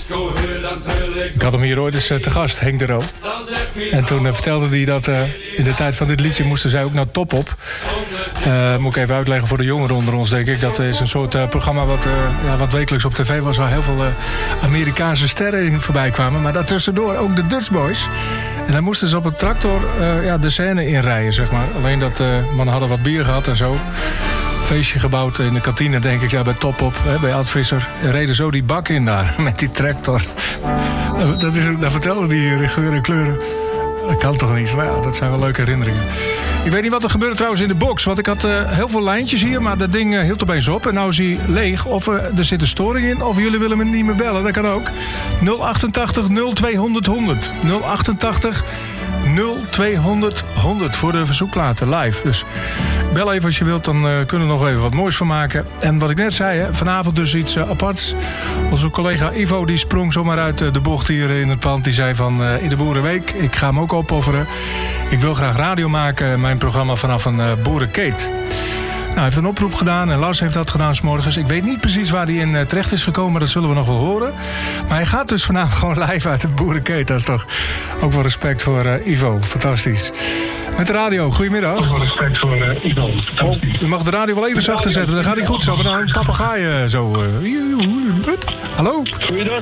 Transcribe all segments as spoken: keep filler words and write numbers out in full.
Ik had hem hier ooit eens uh, te gast, Henk de Roo. En toen uh, vertelde hij dat uh, in de tijd van dit liedje moesten zij ook naar Top Op. Uh, moet ik even uitleggen voor de jongeren onder ons, denk ik. Dat is een soort uh, programma wat, uh, ja, wat wekelijks op tv was... waar heel veel uh, Amerikaanse sterren in voorbij kwamen. Maar daartussendoor ook de Dutch Boys. En dan moesten ze op een tractor uh, ja, de scène inrijden, zeg maar. Alleen dat uh, mannen hadden wat bier gehad en zo. Feestje gebouwd in de kantine, denk ik, ja, bij Top Op, hè, bij Ad Visser. En reden zo die bak in daar, met die tractor. Dat, is, dat vertelde die hier in geur en kleuren. Dat kan toch niet, maar ja, dat zijn wel leuke herinneringen. Ik weet niet wat er gebeurde trouwens in de box. Want ik had uh, heel veel lijntjes hier, maar dat ding uh, hield opeens op. En nou is hij leeg. Of uh, er zit een storing in, of jullie willen me niet meer bellen. Dat kan ook. nul achtentachtig nul tweehonderd honderd. nul achtentachtig nul tweehonderd honderd voor de verzoekplaten live. Dus bel even als je wilt, dan uh, kunnen we nog even wat moois van maken. En wat ik net zei, hè, vanavond dus iets uh, aparts. Onze collega Ivo die sprong zomaar uit uh, de bocht hier in het pand. Die zei van uh, in de Boerenweek, ik ga hem ook opofferen. Ik wil graag radio maken, mijn programma vanaf een uh, boerenkeet. Nou, hij heeft een oproep gedaan en Lars heeft dat gedaan 's morgens. Ik weet niet precies waar hij in uh, terecht is gekomen, maar dat zullen we nog wel horen. Maar hij gaat dus vanavond gewoon live uit het boerenkeet. Dat is toch ook wel respect voor uh, Ivo. Fantastisch. Met de radio, goedemiddag. Ook wel respect voor uh, Ivo. Fantastisch. Oh, u mag de radio wel even zachter zetten, dan gaat hij goed. Zo van een papegaai uh, zo. Uh. Hallo? Goeiedag.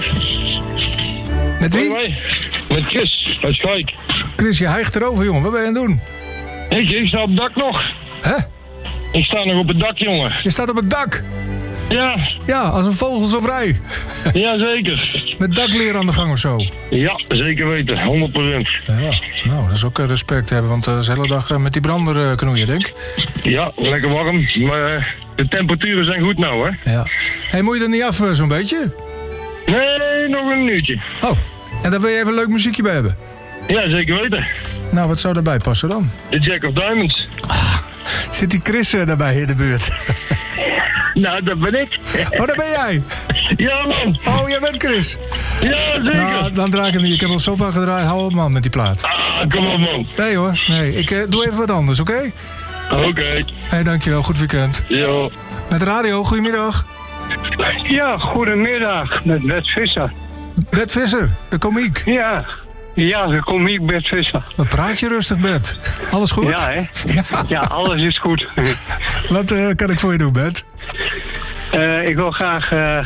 Met wie? Met Chris uit Schaik. Chris, je hijgt erover, jongen. Wat ben je aan het doen? Ik, ik sta op het dak nog. Hè? Ik sta nog op het dak, jongen. Je staat op het dak? Ja. Ja, als een vogel zo vrij. Ja, zeker. Met dakleer aan de gang of zo? Ja, zeker weten. honderd procent. Ja, nou, dat is ook respect hebben, want dat is de hele dag met die brander knoeien, denk ik. Ja, lekker warm. Maar de temperaturen zijn goed nou, hè? Ja. Hé, moet je er niet af, zo'n beetje? Nee, nog een minuutje. Oh, en daar wil je even een leuk muziekje bij hebben? Ja, zeker weten. Nou, wat zou daarbij passen dan? De Jack of Diamonds. Ah, zit die Chris uh, daarbij in de buurt? Nou, dat ben ik. Oh, dat ben jij? Ja, man. Oh, jij bent Chris? Ja, zeker. Nou, dan draai ik hem niet. Ik heb al zo vaak gedraaid. Hou op, man, met die plaat. Ah, kom op, man. Nee, hoor. Nee, ik uh, doe even wat anders, oké? Okay? Oké. Okay. Hé, hey, dankjewel. Goed weekend. Jo. Met de radio, goedemiddag. Ja, goedemiddag. Met Bert Visser. Bert Visser, de komiek. Ja. Ja, de komiek Bert Visser. Wat praat je rustig, Bert? Alles goed? Ja, hè? Ja, ja, alles is goed. Wat uh, kan ik voor je doen, Bert? Uh, ik wil graag uh,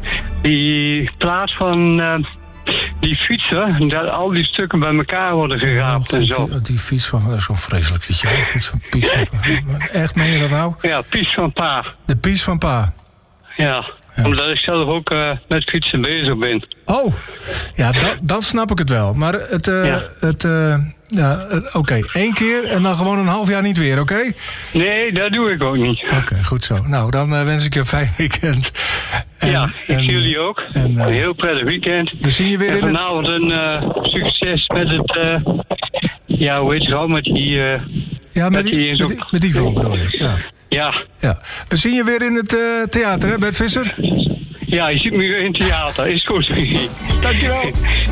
die plaats van uh, die fietser, dat al die stukken bij elkaar worden geraapt oh, en zo. Die, die fiets van, dat is zo'n vreselijk liedje. Die fiets van Piet van Pa. Echt, meen je dat nou? Ja, Pies van Pa. De Pies van Pa. Ja. Ja. Omdat ik zelf ook uh, met fietsen bezig ben. Oh, ja, dat, dat snap ik het wel. Maar het, uh, ja. het uh, ja, uh, oké, okay. Eén keer en dan gewoon een half jaar niet weer, oké? Okay? Nee, dat doe ik ook niet. Oké, okay, goed zo. Nou, dan uh, wens ik je een fijn weekend. En, ja, ik en, jullie ook. En, uh, een heel prettig weekend. We zien je weer en in vanavond het... een uh, succes met het, uh, ja, hoe heet het al, met die... Uh, ja, met, met die, die, met die, met die vlog bedoel je, ja. Ja. ja. We zien je weer in het uh, theater, hè, Bert Visser? Ja, je ziet me weer in het theater. Is goed. Dankjewel.